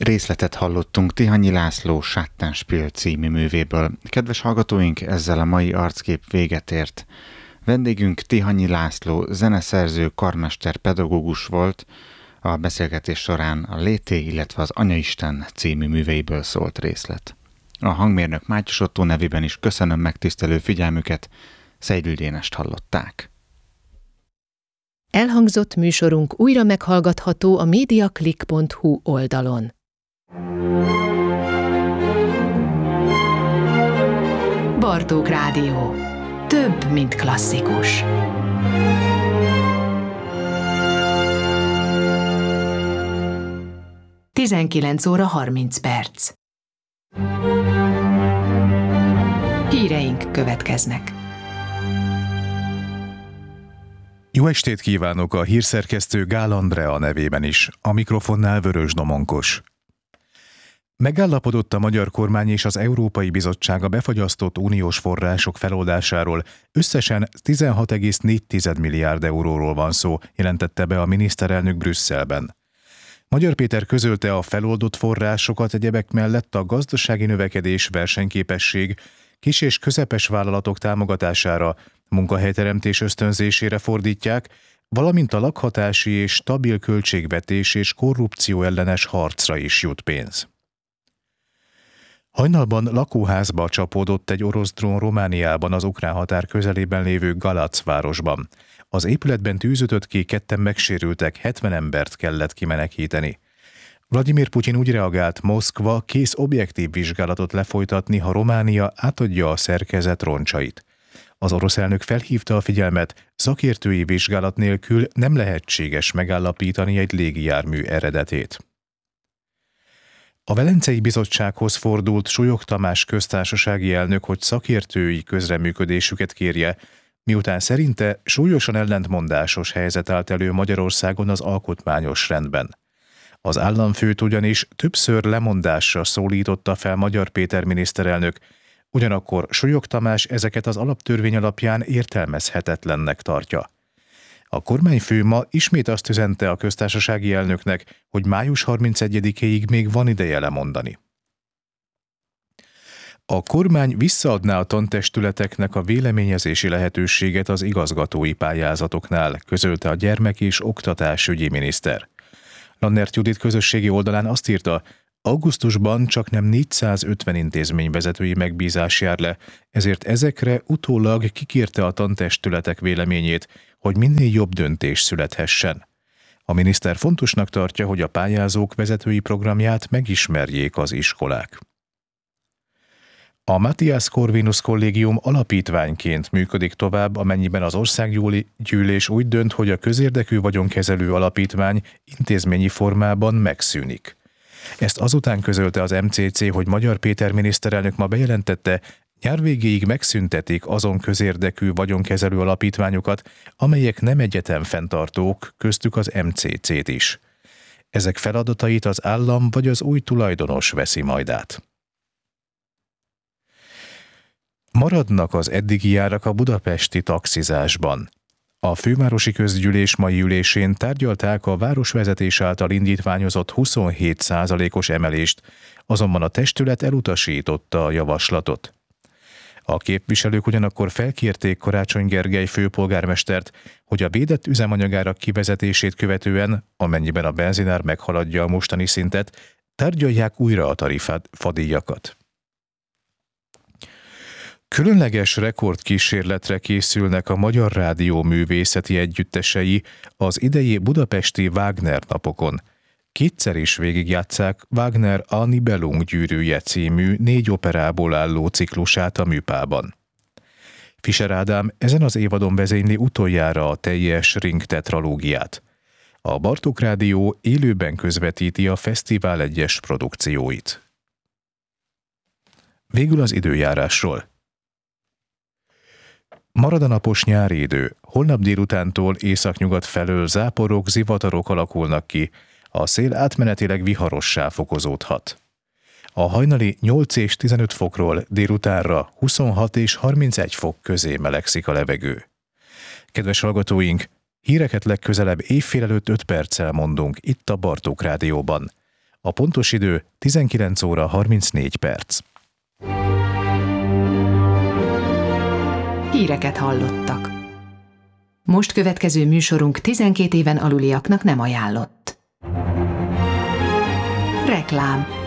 Részletet hallottunk Tihanyi László Schattenspiel című művéből. Kedves hallgatóink, ezzel a mai arckép véget ért. Vendégünk Tihanyi László, zeneszerző, karmester, pedagógus volt. A beszélgetés során a Lété, illetve az Anyaisten című műveiből szólt részlet. A hangmérnök Mátyos Ottó nevében is köszönöm megtisztelő figyelmüket, Szeidl Dénest hallották. Elhangzott műsorunk újra meghallgatható a mediaclick.hu oldalon. Bartók Rádió. Több, mint klasszikus. Tizenkilenc óra 30 perc. Híreink következnek. Jó estét kívánok a hírszerkesztő Gál Andrea nevében is, a mikrofonnál Vörös Domonkos. Megállapodott a magyar kormány és az Európai Bizottság a befagyasztott uniós források feloldásáról, összesen 16,4 milliárd euróról van szó, jelentette be a miniszterelnök Brüsszelben. Magyar Péter közölte, a feloldott forrásokat egyebek mellett a gazdasági növekedés, versenyképesség, kis- és közepes vállalatok támogatására, munkahelyteremtés ösztönzésére fordítják, valamint a lakhatási és stabil költségvetés és korrupció ellenes harcra is jut pénz. Hajnalban lakóházba csapódott egy orosz drón Romániában, az ukrán határ közelében lévő Galac városban. Az épületben tűz ütött ki, 2 megsérültek, 70 embert kellett kimenekíteni. Vladimir Putyin úgy reagált, Moszkva kész objektív vizsgálatot lefolytatni, ha Románia átadja a szerkezet roncsait. Az orosz elnök felhívta a figyelmet, szakértői vizsgálat nélkül nem lehetséges megállapítani egy légijármű eredetét. A Velencei Bizottsághoz fordult Súlyog Tamás köztársasági elnök, hogy szakértői közreműködésüket kérje, miután szerinte súlyosan ellentmondásos helyzet állt elő Magyarországon az alkotmányos rendben. Az államfőt ugyanis többször lemondásra szólította fel Magyar Péter miniszterelnök, ugyanakkor Súlyog Tamás ezeket az alaptörvény alapján értelmezhetetlennek tartja. A kormányfő ma ismét azt üzente a köztársasági elnöknek, hogy május 31-ig még van ideje lemondani. A kormány visszaadná a tantestületeknek a véleményezési lehetőséget az igazgatói pályázatoknál, közölte a gyermek- és oktatásügyi miniszter. Lannert Judit közösségi oldalán azt írta, augusztusban csaknem 450 intézményvezetői megbízás jár le, ezért ezekre utólag kikérte a tantestületek véleményét, hogy minél jobb döntés születhessen. A miniszter fontosnak tartja, hogy a pályázók vezetői programját megismerjék az iskolák. A Matthias Corvinus Kollégium alapítványként működik tovább, amennyiben az országgyűlés úgy dönt, hogy a közérdekű vagyonkezelő alapítvány intézményi formában megszűnik. Ezt azután közölte az MCC, hogy Magyar Péter miniszterelnök ma bejelentette, nyár végéig megszüntetik azon közérdekű vagyonkezelő alapítványokat, amelyek nem egyetemfenntartók, köztük az MCC-t is. Ezek feladatait az állam vagy az új tulajdonos veszi majd át. Maradnak az eddigi árak a budapesti taxizásban. A fővárosi közgyűlés mai ülésén tárgyalták a városvezetés által indítványozott 27%-os emelést, azonban a testület elutasította a javaslatot. A képviselők ugyanakkor felkérték Karácsony Gergely főpolgármestert, hogy a védett üzemanyagárak kivezetését követően, amennyiben a benzinár meghaladja a mostani szintet, tárgyalják újra a tarifadíjakat. Különleges rekordkísérletre készülnek a Magyar Rádió művészeti együttesei az idei budapesti Wagner napokon. Kétszer is végigjátsszák Wagner A Nibelung gyűrűje című 4 operából álló ciklusát a Műpában. Fischer Ádám ezen az évadon vezényli utoljára a teljes Ring tetralógiát. A Bartók Rádió élőben közvetíti a fesztivál egyes produkcióit. Végül az időjárásról. Marad a napos nyári idő, holnap délutántól északnyugat felől záporok, zivatarok alakulnak ki, a szél átmenetileg viharossá fokozódhat. A hajnali 8 és 15 fokról délutánra 26 és 31 fok közé melegszik a levegő. Kedves hallgatóink, híreket legközelebb éjfél előtt 5 perccel mondunk itt a Bartók Rádióban. A pontos idő 19 óra 34 perc. Híreket hallottak. Most következő műsorunk 12 éven aluliaknak nem ajánlott. Reklám.